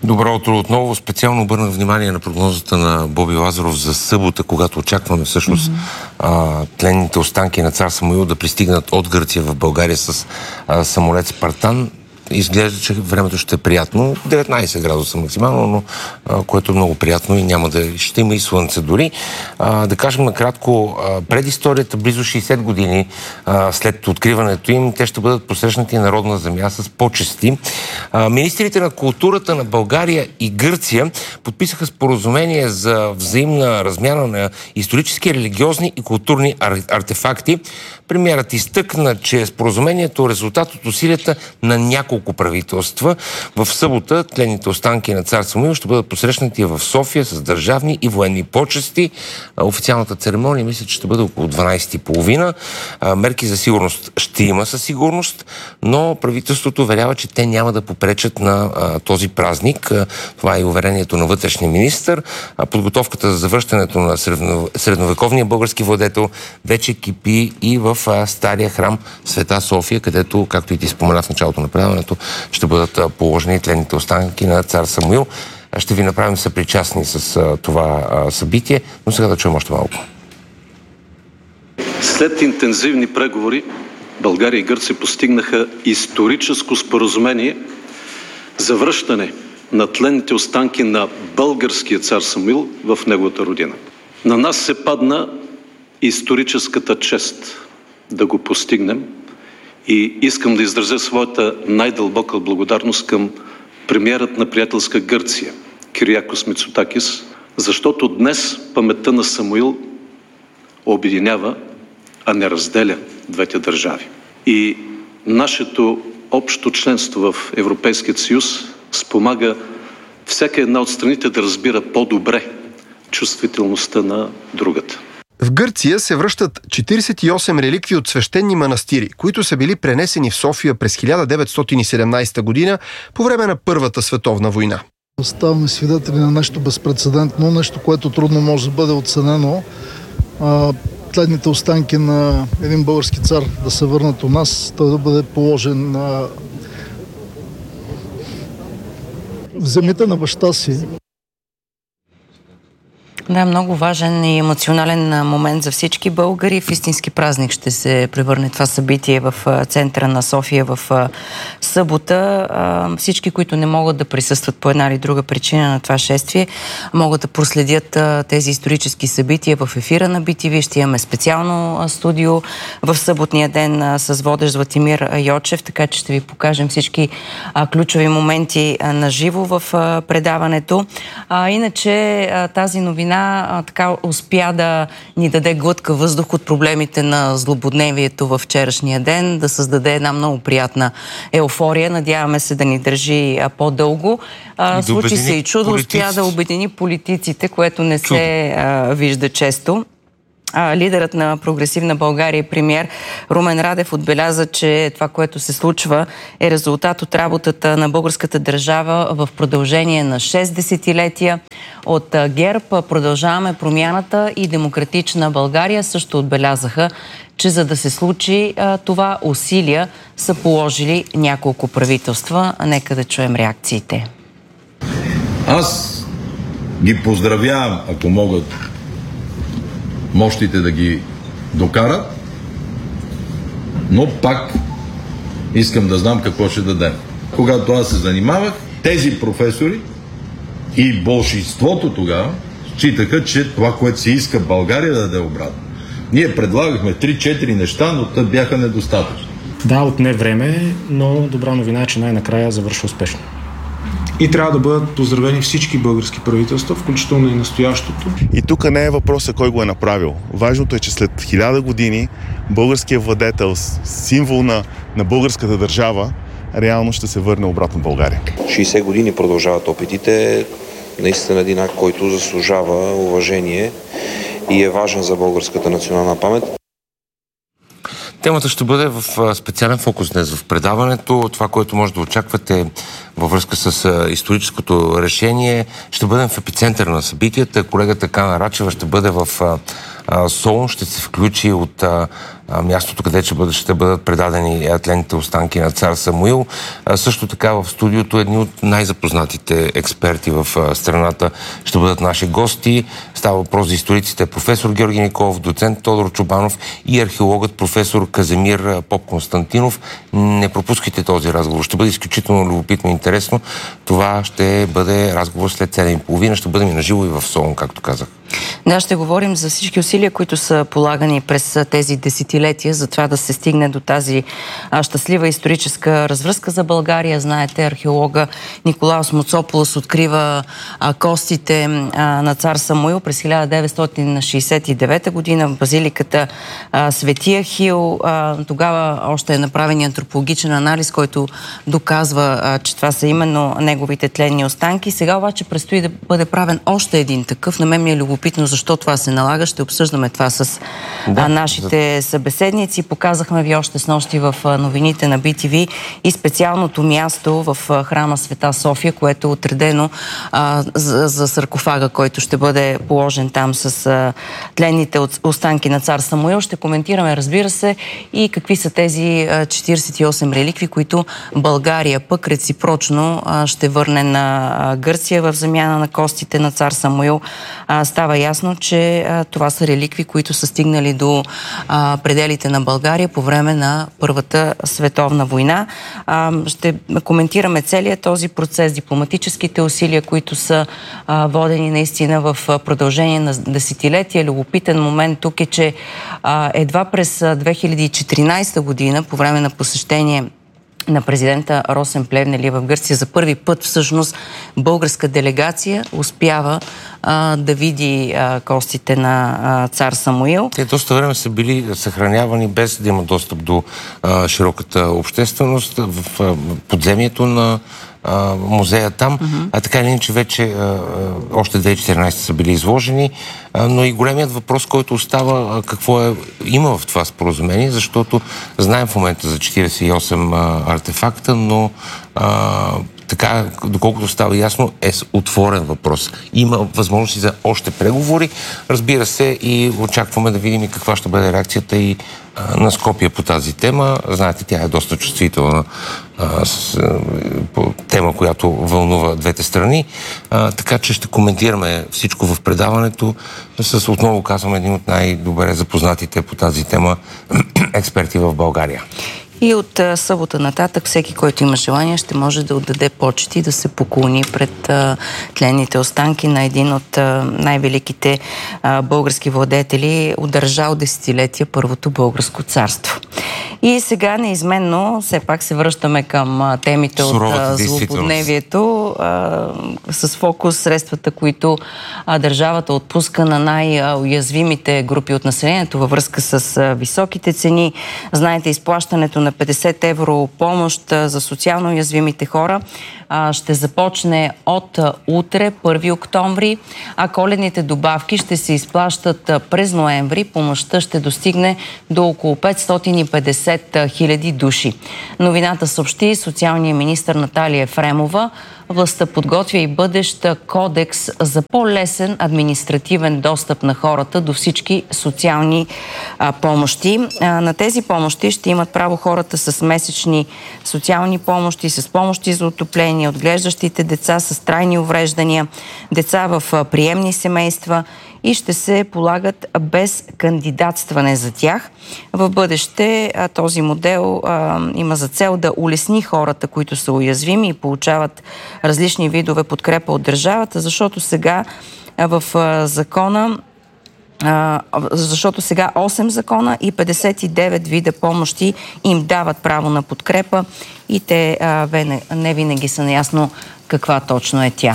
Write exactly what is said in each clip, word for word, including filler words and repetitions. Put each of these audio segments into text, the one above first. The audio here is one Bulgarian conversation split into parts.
Добро утро отново. Специално обърнах внимание на прогнозата на Боби Лазаров за събота, когато очакваме всъщност mm-hmm. а, тленните останки на цар Самуил да пристигнат от Гърция в България с а, самолет Спартан. Изглежда, че времето ще е приятно. деветнайсет градуса максимално, но а, което е много приятно и няма да... Ще има и слънце дори. А, да кажем накратко, а, предисторията близо шейсет години а, след откриването им, те ще бъдат посрещнати на родна земя с почести. А, министрите на културата на България и Гърция подписаха споразумение за взаимна размяна на исторически, религиозни и културни ар- артефакти. Премиерът изтъкна, че споразумението е резултат от усилията на няколко правителства. В събота тленните останки на цар Самуил ще бъдат посрещнати в София с държавни и военни почести. Официалната церемония мисля, че ще бъде около дванайсет и половина. Мерки за сигурност ще има със сигурност, но правителството уверява, че те няма да попречат на а, този празник. Това е уверението на вътрешния министър. Подготовката за завръщането на средновековния български владетел вече кипи и в а, стария храм Света София, където, както и ти спомена в началото на предаването, ще бъдат а, положени тленните останки на цар Самуил. Ще ви направим съпричастни с а, това а, събитие, но сега да чуем още малко. След интензивни преговори България и Гърция постигнаха историческо споразумение за връщане на тленните останки на българския цар Самуил в неговата родина. На нас се падна историческата чест да го постигнем и искам да изразя своята най-дълбока благодарност към премиерът на приятелска Гърция Кириакос Мицотакис, защото днес паметта на Самуил обединява, а не разделя двете държави. И нашето общо членство в Европейския съюз спомага всяка една от страните да разбира по-добре чувствителността на другата. В Гърция се връщат четирийсет и осем реликви от свещени манастири, които са били пренесени в София през хиляда деветстотин и седемнайсета година по време на Първата световна война. Ставаме свидетели на нещо безпрецедентно, нещо, което трудно може да бъде оценено. Тленните останки на един български цар да се върнат у нас, той да бъде положен на в земите на баща си. Да, много важен и емоционален момент за всички българи. В истински празник ще се превърне това събитие в центъра на София в събота. Всички, които не могат да присъстват по една или друга причина на това шествие, могат да проследят тези исторически събития в ефира на би ти ви. Ще имаме специално студио в съботния ден с водещ Златимир Йочев, така че ще ви покажем всички ключови моменти на живо в предаването. Иначе тази новина така успя да ни даде глътка въздух от проблемите на злободневието във вчерашния ден, да създаде една много приятна еуфория. Надяваме се да ни държи по-дълго. Да случи се и чудо, успя да обедини политиците, което не чудо. се а, вижда често. Лидерът на Прогресивна България и премиер Румен Радев отбеляза, че това, което се случва, е резултат от работата на българската държава в продължение на шест десетилетия. От ГЕРБ Продължаваме промяната и Демократична България също отбелязаха, че за да се случи това, усилия са положили няколко правителства. Нека да чуем реакциите. Аз ги поздравявам, ако могат мощите да ги докарат, но пак искам да знам какво ще дадем. Когато аз се занимавах, тези професори и болшинството тогава считаха, че това, което се иска България, да даде обратно. Ние предлагахме три-четири неща, но те бяха недостатъчни. Да, отне време, но добра новина е, че най-накрая завършва успешно. И трябва да бъдат поздравени всички български правителства, включително и настоящото. И тук не е въпросът кой го е направил. Важното е, че след хиляда години българският владетел, символ на, на българската държава, реално ще се върне обратно в България. шейсет години продължават опитите. Наистина един акт, който заслужава уважение и е важен за българската национална памет. Темата ще бъде в специален фокус днес в предаването. Това, което може да очаквате във връзка с историческото решение, ще бъдем в епицентъра на събитията. Колегата Кана Рачева ще бъде в Солун, ще се включи от мястото, къде ще бъдат, ще бъдат предадени тленните останки на цар Самуил. А, също така в студиото едни от най-запознатите експерти в а, страната ще бъдат наши гости. Става въпрос за историците професор Георги Николов, доцент Тодор Чобанов и археологът професор Казимир Поп-Константинов. Не пропускайте този разговор. Ще бъде изключително любопитно и интересно. Това ще бъде разговор след седем и половина. Ще бъдем и наживо и в Солун, както казах. Да, ще говорим за всички усилия, които са полагани през тези десетилетия, за това да се стигне до тази а, щастлива историческа развръзка за България. Знаете, археолога Николаус Моцополос открива а, костите а, на цар Самуил през хиляда деветстотин шейсет и девета година в базиликата а, Свети Ахил. А, тогава още е направен антропологичен анализ, който доказва, а, че това са именно неговите тленни останки. Сега обаче предстои да бъде правен още един такъв. На мен ми е любопитно защо това се налага. Ще обсъждаме това с да, а, нашите да. събеседници. Показахме ви още снощи в новините на Би Ти Ви и специалното място в храма Света София, което е отредено а, за, за саркофага, който ще бъде положен там с а, тленните останки на цар Самуил. Ще коментираме, разбира се, и какви са тези а, четиридесет и осем реликви, които България пък реципрочно а, ще върне на а, Гърция в замяна на костите на цар Самуил. А, става ясно, че а, това са реликви, които са стигнали до а, пределите на България по време на Първата световна война. А, ще коментираме целият този процес, дипломатическите усилия, които са а, водени наистина в продължение на десетилетия. Любопитен момент тук е, че а, едва през две хиляди и четиринадесета година, по време на посещение на президента Росен Плевнелиев в Гърция, за първи път всъщност българска делегация успява а, да види а, костите на а, цар Самуил. Те доста време са били съхранявани без да има достъп до а, широката общественост в а, подземието на а, музея там. Mm-hmm. А така или иначе вече а, още две хиляди и четиринадесета са били изложени, а, но и големият въпрос, който остава, а, какво е има в това споразумение, защото знаем в момента за четиридесет и осем а, артефакта, но а, така, доколкото става ясно, е отворен въпрос. Има възможности за още преговори, разбира се, и очакваме да видим и каква ще бъде реакцията и а, на Скопие по тази тема. Знаете, тя е доста чувствителна а, с, а, по тема, която вълнува двете страни. А, така че ще коментираме всичко в предаването с, отново казвам, един от най-добре запознатите по тази тема експерти в България. И от а, събота нататък всеки, който има желание, ще може да отдаде почет и да се поклони пред а, тленните останки на един от а, най-великите а, български владетели, удържал десетилетия Първото българско царство. И сега неизменно все пак се връщаме към а, темите Суровата от а, злободневието а, с фокус средствата, които а, държавата отпуска на най-уязвимите групи от населението във връзка с а, високите цени. Знаете, изплащането на петдесет евро помощ за социално уязвимите хора ще започне от утре, първи октомври, а коледните добавки ще се изплащат през ноември. Помощта ще достигне до около петстотин и петдесет хиляди души. Новината съобщи социалния министър Наталия Ефремова. Властта подготвя и бъдещ кодекс за по-лесен административен достъп на хората до всички социални а, помощи. А, на тези помощи ще имат право хората с месечни социални помощи, с помощи за отопление, отглеждащите деца с трайни увреждания, деца в а, приемни семейства и ще се полагат без кандидатстване за тях. В бъдеще а, този модел а, има за цел да улесни хората, които са уязвими и получават различни видове подкрепа от държавата, защото сега а, в а, закона а, защото сега осем закона и петдесет и девет вида помощи им дават право на подкрепа и те а, не винаги са наясно каква точно е тя.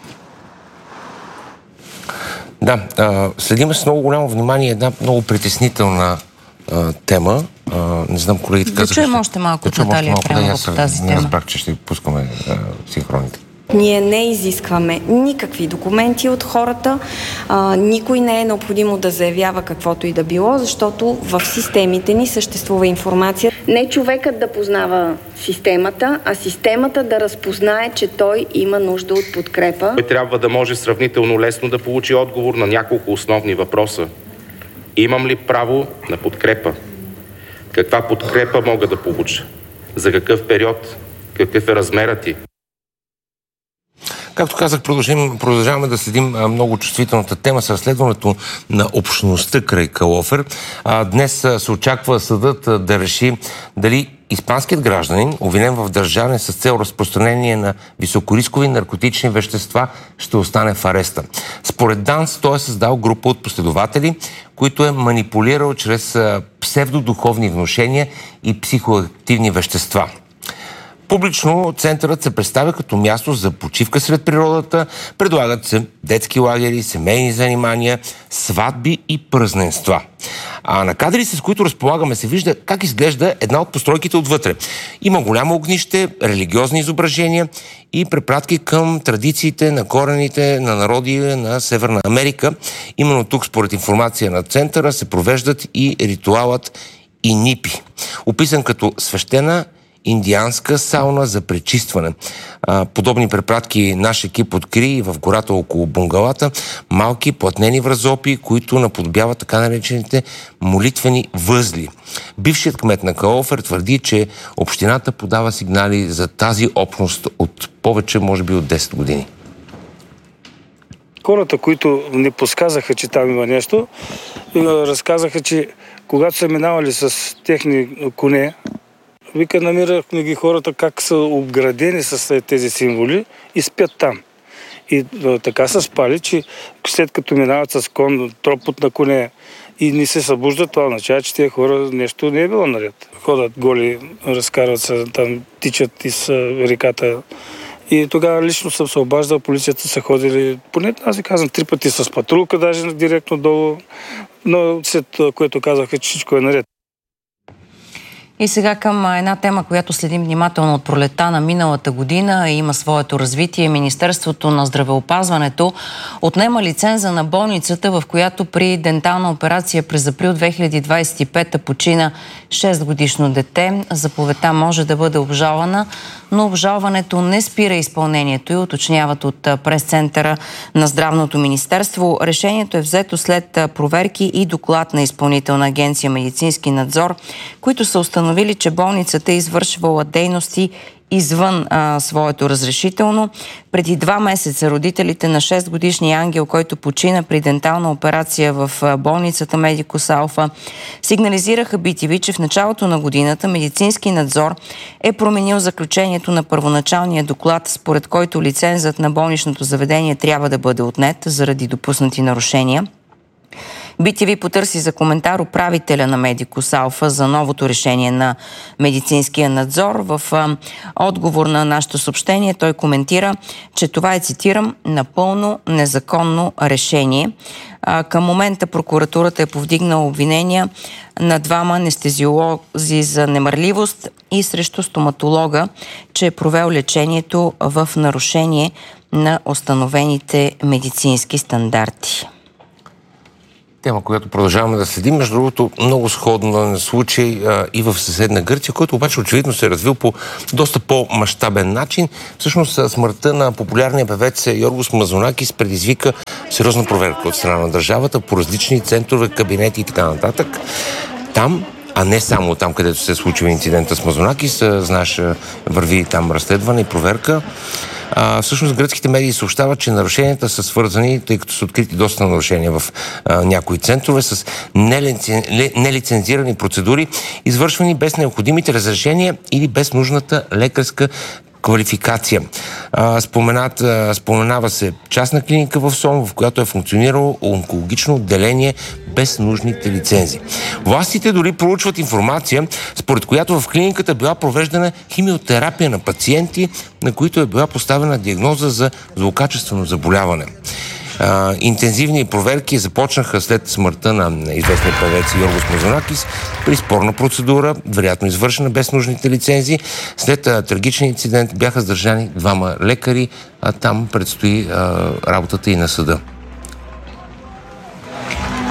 Да, а, следим с много голямо внимание една много притеснителна а, тема. А, не знам, колегите казаха... Да чуем още малко от Наталия Ефремова по тази тема. Не разбрах, че ще пускаме а, синхроните. Ние не изискваме никакви документи от хората. А, никой не е необходимо да заявява каквото и да било, защото в системите ни съществува информация. Не човекът да познава системата, а системата да разпознае, че той има нужда от подкрепа. Той трябва да може сравнително лесно да получи отговор на няколко основни въпроса. Имам ли право на подкрепа? каква подкрепа мога да получа, за какъв период, какъв е размерът ти. Както казах, продължим, продължаваме да следим много чувствителната тема с разследването на общността край Калофер. А, днес се очаква съдът да реши дали испанският гражданин, обвинен в държане с цел разпространение на високорискови наркотични вещества, ще остане в ареста. Според ДАНС той е създал група от последователи, които е манипулирал чрез псевдодуховни внушения и психоактивни вещества. Публично центърът се представя като място за почивка сред природата, предлагат се детски лагери, семейни занимания, сватби и празненства. А на кадри, с които разполагаме, се вижда как изглежда една от постройките отвътре. Има голямо огнище, религиозни изображения и препратки към традициите на корените на народи на Северна Америка. Именно тук, според информация на центъра, се провеждат и ритуалът Инипи, описан като свещена индианска сауна за пречистване. А, подобни препратки наш екип откри и в гората около bunгалата малки платнени вразопи, които наподобяват така наречените молитвени възли. Бившият кмет на Калофер твърди, че общината подава сигнали за тази общност от повече, може би от десет години. Хората, които не подсказаха, че там има нещо, разказаха, че когато са минавали с техни коне, вика, намирахме ги хората как са обградени с тези символи и спят там. И така са спали, че след като минават с кон, тропот на коне и не се събуждат, това означава, че тези хора нещо не е било наред. Ходят голи, разкарват се, там тичат из реката. И тогава лично съм се обаждал, полицията са ходили, поне аз ви казвам, три пъти с патрулка, даже директно долу, но след което казаха, че всичко е наред. И сега към една тема, която следим внимателно от пролета на миналата година и има своето развитие. Министерството на здравеопазването отнема лиценза на болницата, в която при дентална операция през април две хиляди двадесет и пета почина шестгодишно дете. Заповедта може да бъде обжалвана, но обжалването не спира изпълнението и уточняват от прес-центъра на Здравното министерство. Решението е взето след проверки и доклад на Изпълнителна агенция медицински надзор, които са установили, че болницата е извършвала дейности извън а, своето разрешително. Преди два месеца родителите на шестгодишния Ангел, който почина при дентална операция в а, болницата Медикус Алфа, сигнализираха би ти ви, че в началото на годината медицински надзор е променил заключението на първоначалния доклад, според който лицензът на болничното заведение трябва да бъде отнет заради допуснати нарушения. би ти ви потърси за коментар управителя на Медикус Алфа за новото решение на медицинския надзор. В а, отговор на нашето съобщение той коментира, че това е, цитирам, напълно незаконно решение. А, към момента прокуратурата е повдигнала обвинения на двама анестезиолози за немарливост и срещу стоматолога, че е провел лечението в нарушение на установените медицински стандарти. Тема, която продължаваме да следим. Между другото, много сходно на случай а, и в съседна Гърция, който обаче очевидно се е развил по доста по-мащабен начин. Всъщност смъртта на популярния певец Йоргос Мазонакис предизвика сериозна проверка от страна на държавата по различни центрове, кабинети и така нататък. Там, а не само там, където се е случил инцидента с Мазонакис, знаеш, върви там разследване и проверка. А, всъщност гръцките медии съобщават, че нарушенията са свързани, тъй като са открити доста нарушения в а, някои центрове, с нелицен... нелицензирани процедури, извършвани без необходимите разрешения или без нужната лекарска квалификация. А, споменат, а, споменава се частна клиника в Сом, в която е функционирало онкологично отделение без нужните лицензи. Властите дори проучват информация, според която в клиниката била провеждана химиотерапия на пациенти, на които е била поставена диагноза за злокачествено заболяване. А, интензивни проверки започнаха след смъртта на известния певец Йоргос Мазонакис при спорна процедура, вероятно извършена без нужните лицензи. След а, трагичен инцидент бяха задържани двама лекари, а там предстои а, работата и на съда.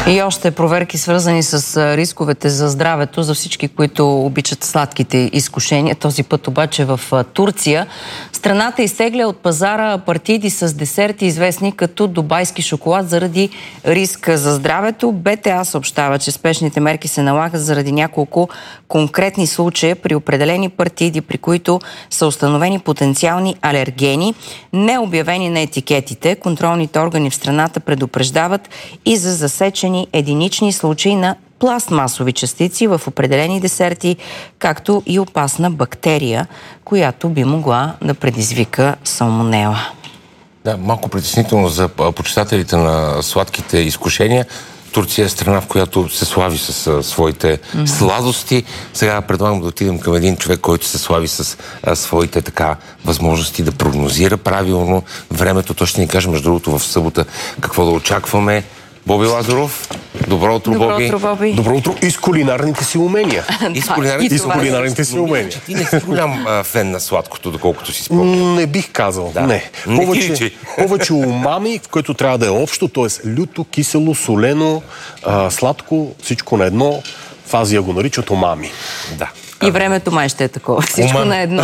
И още проверки, свързани с рисковете за здравето за всички, които обичат сладките изкушения. Този път обаче в Турция. Страната изтегля от пазара партиди с десерти, известни като дубайски шоколад, заради риска за здравето. БТА съобщава, че спешните мерки се налагат заради няколко конкретни случая при определени партиди, при които са установени потенциални алергени, необявени на етикетите. Контролните органи в страната предупреждават и за засечени единични случаи на пластмасови частици в определени десерти, както и опасна бактерия, която би могла да предизвика салмонела. Да, малко притеснително за почитателите на сладките изкушения. Турция е страна, в която се слави с а, своите mm-hmm. сладости. Сега предлагам да отидем към един човек, който се слави с а, своите така възможности да прогнозира правилно времето. Той ще ни каже, между другото, в събота какво да очакваме. Боби Лазаров, добро утро, добро Боби. Утро, Боби. Добро утро и с кулинарните си умения. И с кулинарните, и с кулинарните си умения. Ти не си голям а, фен на сладкото, доколкото си спомням. Не бих казал, да. не. не повече, повече умами, в което трябва да е общо, т.е. люто, кисело, солено, а, сладко, всичко на едно. В Азия го наричат умами. Да. И времето май ще е такова. Всичко Уман. на едно.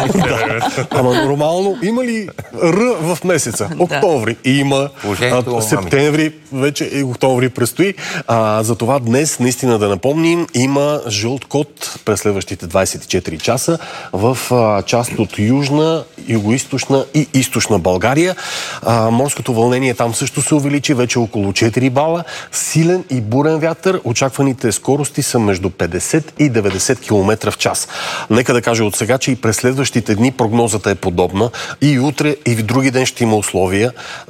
Ама нормално, има ли Р в месеца? Октомври. Има. А, септември, вече и октомври предстои. А, затова днес, наистина да напомним, има жълт код през следващите двадесет и четири часа в а, част от южна, югоизточна и източна България. А, морското вълнение там също се увеличи, вече около четири бала. Силен и бурен вятър. Очакваните скорости са между петдесет и деветдесет километра в час. Нека да кажа от сега, че и през следващите дни прогнозата е подобна. И утре, и в други ден ще има условия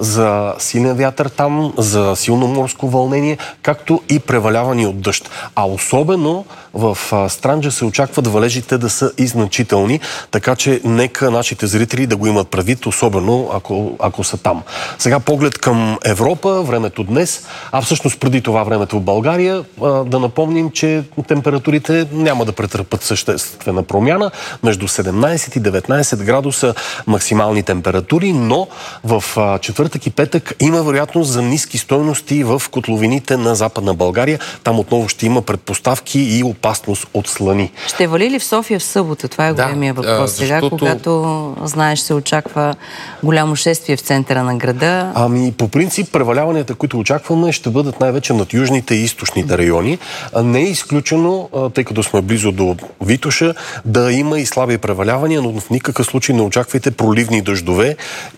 за силен вятър там, за силно морско вълнение, както и превалявани от дъжд. А особено в Странджа се очакват валежите да са и значителни, така че нека нашите зрители да го имат предвид, особено ако, ако са там. Сега поглед към Европа, времето днес, а всъщност преди това времето в България, да напомним, че температурите няма да претърпят съществена промяна. Между седемнадесет и деветнадесет градуса максимални температури, но в четвъртък и петък има вероятност за ниски стойности в котловините на Западна България. Там отново ще има предпоставки и опасност от слани. Ще вали ли в София в събота? Това е да, големия въпрос. Сега, защото... когато, знаеш, се очаква голямо шествие в центъра на града. Ами, по принцип, преваляванията, които очакваме, ще бъдат най-вече над южните и източните райони. Не е изключено, тъй като сме близо до Витоша, да има и слаби превалявания, но в никакъв случай не очаквайте проливни дъждове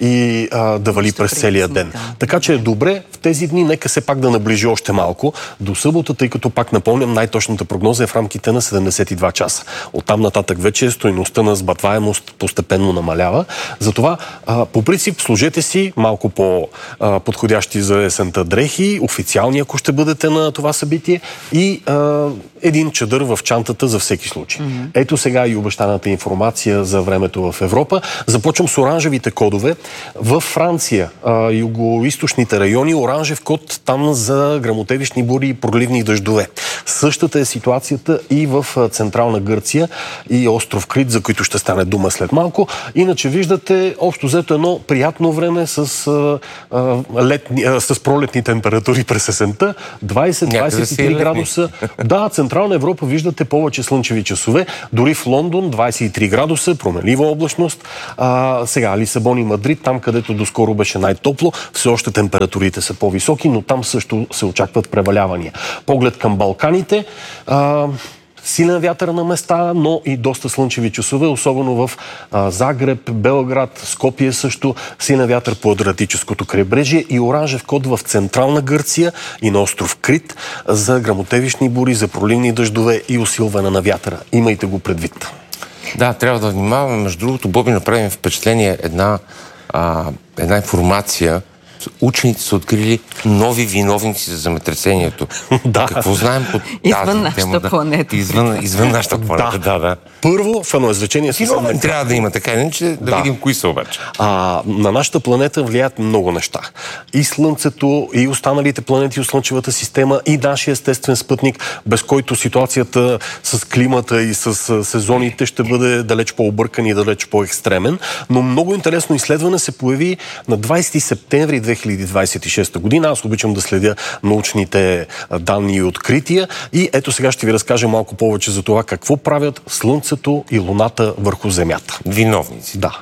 и а, да вали през целия ден. Да. Така че е добре в тези дни, нека се пак да наближи още малко до събота, тъй като пак напомням, най-точната прогноза е в рамките на седемдесет и два часа. Оттам нататък вече стойността на сбъдваемост постепенно намалява. Затова а, по принцип служете си малко по-подходящи за есента дрехи, официални, ако ще бъдете на това събитие, и а, един чадър в чантата за всеки случай. Mm-hmm. Ето сега и обещаната информация за времето в Европа. Започвам с оранжевите кодове. Във Франция, а, югоизточните райони, оранжев код там за гръмотевични бури и проливни дъждове. Същата е ситуацията и в Централна Гърция и остров Крит, за които ще стане дума след малко. Иначе виждате общо взето едно приятно време с, а, летни, а, с пролетни температури през есента. двадесет до двадесет и три градуса. Да, Централна Европа виждате повече слънчеви часове. Дори в Лондон двадесет и три градуса, променлива облачност. А, сега Лисабон и Мадрид, там където доскоро беше най-топло, все още температурите са по-високи, но там също се очакват превалявания. Поглед към Балканите. А, силен вятър на места, но и доста слънчеви часове, особено в а, Загреб, Белград, Скопие също. Силен вятър по Адриатическото крайбрежие и оранжев код в Централна Гърция и на остров Крит за гръмотевични бури, за проливни дъждове и усилване на вятъра. Имайте го предвид. Да, трябва да внимаваме. Между другото, Боби, направим впечатление една, а, една информация. Учените са открили нови виновници за земетресението. Да. Какво знаем по тази извън нашата тема? планета. Извън, извън нашата планета, да, да. да. Първо, в едно изречение... Виновен трябва да има, така иначе да, да видим кои са обаче. А, на нашата планета влияят много неща. И Слънцето, и останалите планети от Слънчевата система, и нашия естествен спътник, без който ситуацията с климата и с сезоните ще бъде далеч по-объркан и далеч по-екстремен. Но много интересно изследване се появи на двадесети септември две хиляди двадесет и шеста година. Аз обичам да следя научните данни и открития. И ето сега ще ви разкажа малко повече за това какво правят Слънцето и Луната върху Земята. Виновници. Да.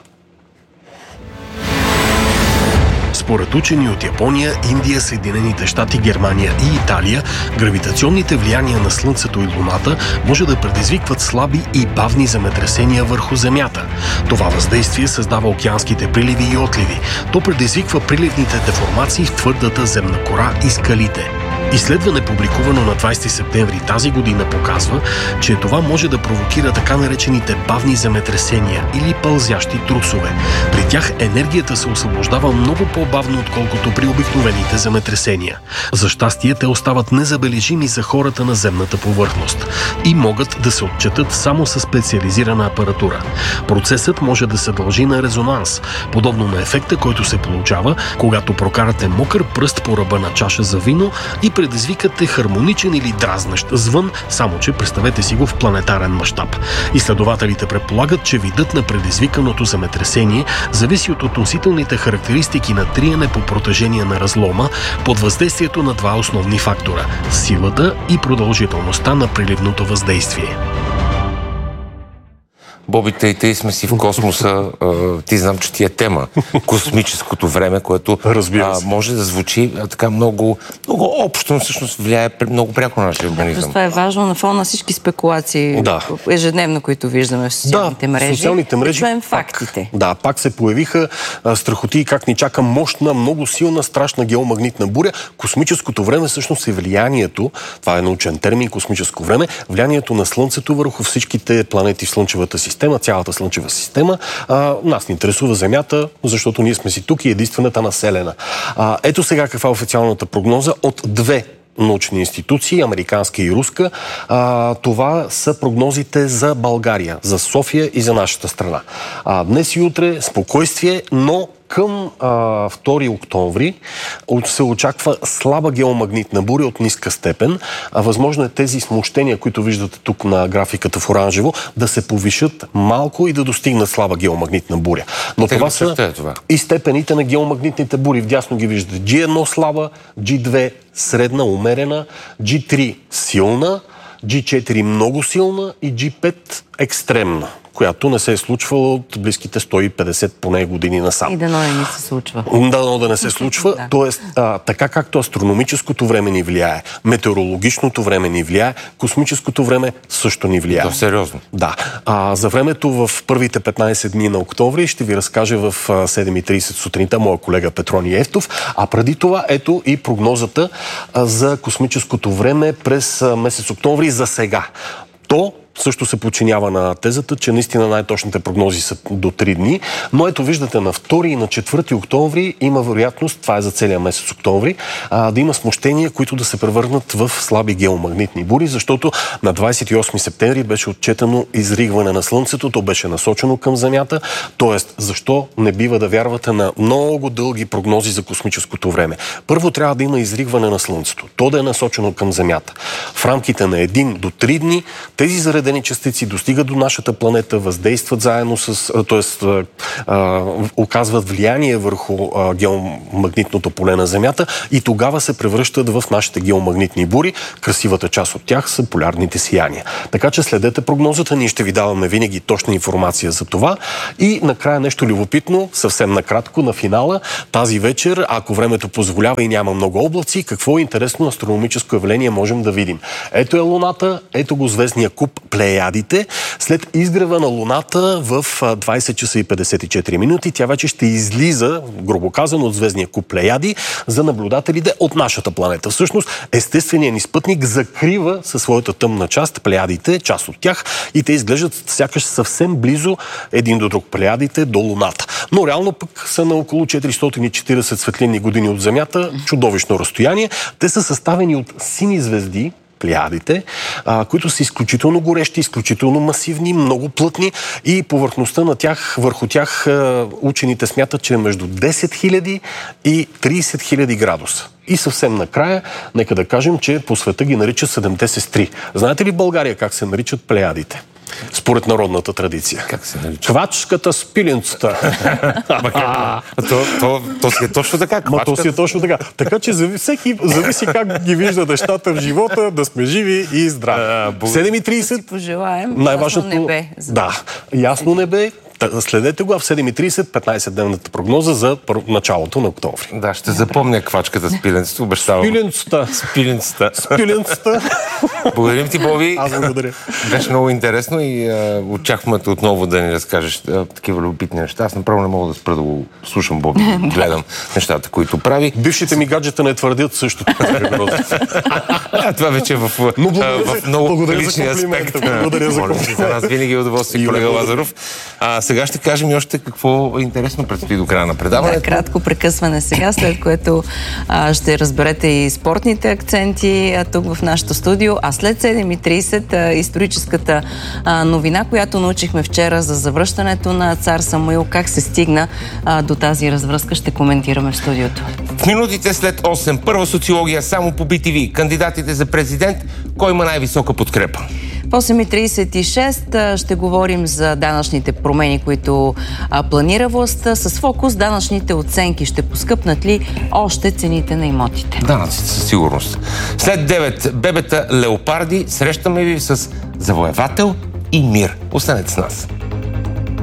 Според учени от Япония, Индия, Съединените щати, Германия и Италия, гравитационните влияния на Слънцето и Луната може да предизвикват слаби и бавни земетресения върху Земята. Това въздействие създава океанските приливи и отливи. То предизвиква приливните деформации в твърдата земна кора и скалите. Изследване, публикувано на двадесети септември тази година, показва, че това може да провокира така наречените бавни земетресения или пълзящи трусове. При тях енергията се освобождава много по-бавно, отколкото при обикновените земетресения. За щастие, те остават незабележими за хората на земната повърхност и могат да се отчетат само със специализирана апаратура. Процесът може да се дължи на резонанс, подобно на ефекта, който се получава, когато прокарате мокър пръст по ръба на чаша за вино и предизвикате хармоничен или дразнещ звън, само че представете си го в планетарен мащаб. Изследователите предполагат, че видът на предизвиканото земетресение зависи от относителните характеристики на триене по протежение на разлома под въздействието на два основни фактора – силата и продължителността на приливното въздействие. Боби, тъй, тъй сме си в космоса. А, ти знам, че ти е тема. Космическото време, което а, може да звучи а, така много, много общо, но всъщност влияе много пряко на нашия организъм. Това е важно на фона на всички спекулации, да. ежедневно, които виждаме в социалните да, мрежи. социалните мрежи. Да чуем фактите. Пак, да, пак се появиха а, страхоти как ни чака мощна, много силна, страшна геомагнитна буря. Космическото време всъщност е влиянието, това е научен термин, космическо време, влиянието на Слънцето върху всичките планети в Слънчевата система. Система, цялата Слънчева система. А, нас ни интересува Земята, защото ние сме си тук и единствената населена. А, ето сега каква е официалната прогноза от две научни институции, американска и руска. А, това са прогнозите за България, за София и за нашата страна. А, днес и утре спокойствие, но към а, втори октомври се очаква слаба геомагнитна буря от ниска степен. А, възможно е тези смущения, които виждате тук на графиката в оранжево, да се повишат малко и да достигнат слаба геомагнитна буря. Но това са е това? и степените на геомагнитните бури. Вдясно ги виждате. джи едно слаба, джи две средна, умерена, джи три силна, джи четири много силна и джи пет екстремна, която не се е случвала от близките сто и петдесет поне години насам. И дано не се случва. Дано да не се случва. Да. Тоест, а, така както астрономическото време ни влияе, метеорологичното време ни влияе, космическото време също ни влияе. Да, сериозно. Да. А, за времето в първите петнадесет дни на октомври ще ви разкаже в седем и тридесет сутринта моя колега Петрони Евтов. А преди това, ето и прогнозата а, за космическото време през а, месец октомври за сега. То също се подчинява на тезата, че наистина най-точните прогнози са до три дни. Но ето виждате, на втори и на четвърти октомври има вероятност, това е за целия месец октомври, а, да има смущения, които да се превърнат в слаби геомагнитни бури, защото на двадесет и осми септември беше отчетено изригване на Слънцето, то беше насочено към Земята. Тоест, защо не бива да вярвате на много дълги прогнози за космическото време? Първо трябва да има изригване на Слънцето, то да е насочено към Земята. В рамките на един до три дни тези заредени частици достигат до нашата планета, въздействат заедно с, т.е. оказват влияние върху а, геомагнитното поле на Земята и тогава се превръщат в нашите геомагнитни бури. Красивата част от тях са полярните сияния. Така че следете прогнозата, ние ще ви даваме винаги точна информация за това. И накрая нещо любопитно, съвсем накратко на финала, тази вечер, ако времето позволява и няма много облаци, какво интересно астрономическо явление можем да видим. Ето е Луната, ето го звездния куп Плеядите. След изгрева на Луната в двадесет часа и петдесет и четири минути тя вече ще излиза, грубо казано, от звездния куп Плеяди за наблюдателите от нашата планета. Всъщност, естественият ни спътник закрива със своята тъмна част Плеядите, част от тях, и те изглеждат сякаш съвсем близо един до друг Плеядите до Луната. Но реално пък са на около четиристотин и четиридесет светлинни години от Земята, чудовищно разстояние. Те са съставени от сини звезди, Плеядите, а, които са изключително горещи, изключително масивни, много плътни и повърхността на тях, върху тях а, учените смятат, че е между десет хиляди и тридесет хиляди градуса. И съвсем накрая, нека да кажем, че по света ги наричат седемте сестри. Знаете ли в България как се наричат Плеядите? Според народната традиция. Как се нарича? Квачката с пиленцата. то, то, то си е точно така. Ма то си е точно така. Така че зави, всеки зависи как ги вижда нещата в живота, да сме живи и здрави. седем и трийсет. Пожелаем. Най-важното... Ясно небе. Да, ясно небе. Следете го, а в седем и трийсет петнайсетдневната прогноза за началото на октомври. Да, ще запомня квачката с пиленцето, обещавам. Спиленцата. Спиленцата. Спиленцата. Благодарим ти, Боби. Аз благодаря. Беше много интересно и а, очакваме отново да ни разкажеш а, такива любопитни неща. Аз направо не мога да спра да го слушам, Боби. Гледам нещата, които прави. Бившите ми гаджета не твърдят същото. Това вече е в, Но в много личния аспект. Благодаря за комплимента. За нас винаги е удоволствие, колега Лазаров. А, сега ще кажем и още какво интересно предстои до края на предаването. Да, кратко прекъсване сега, след което а, ще разберете и спортните акценти а, тук в нашото студио. А след седем и трийсет а, историческата а, новина, която научихме вчера за завръщането на цар Самуил, как се стигна а, до тази развръзка, ще коментираме в студиото. В минутите след осем, първа социология само по Би Ти Ви. Кандидатите за президент, кой има най-висока подкрепа? В осем и трийсет и шест ще говорим за данъчните промени, които а, планира властта, с фокус данъчните оценки. Ще поскъпнат ли още цените на имотите? Данъците със сигурност. След девет, бебета леопарди, срещаме ви с завоевател и мир. Останете с нас.